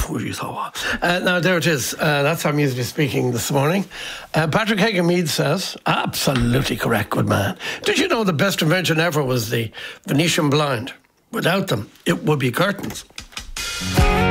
who have you thought? Now, there it is. That's our Musically Speaking this morning. Patrick Hagan-Mead says, absolutely correct, good man. Did you know the best invention ever was the Venetian blind? Without them, it would be curtains.